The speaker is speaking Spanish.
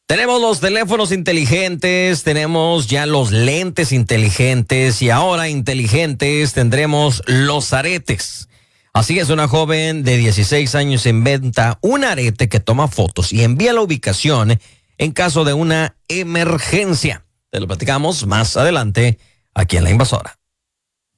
Tenemos los teléfonos inteligentes, tenemos ya los lentes inteligentes y ahora inteligentes tendremos los aretes. Así es, una joven de 16 años inventa un arete que toma fotos y envía la ubicación en caso de una emergencia. Te lo platicamos más adelante aquí en La Invasora.